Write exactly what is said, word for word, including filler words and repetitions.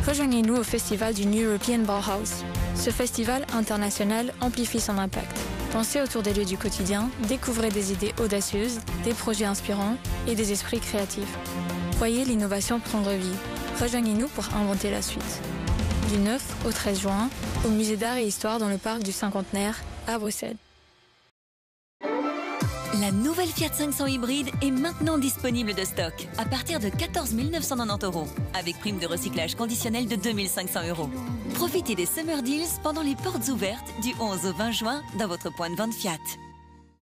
Rejoignez-nous au festival du New European Bauhaus. Ce festival international amplifie son impact. Pensez autour des lieux du quotidien, découvrez des idées audacieuses, des projets inspirants et des esprits créatifs. Voyez l'innovation prendre vie. Rejoignez-nous pour inventer la suite. Du neuf au treize juin, au Musée d'Art et Histoire dans le parc du Cinquantenaire à Bruxelles. La nouvelle Fiat cinq cents hybride est maintenant disponible de stock à partir de quatorze mille neuf cent quatre-vingt-dix euros avec prime de recyclage conditionnelle de deux mille cinq cents euros. Profitez des Summer Deals pendant les portes ouvertes du onze au vingt juin dans votre point de vente Fiat.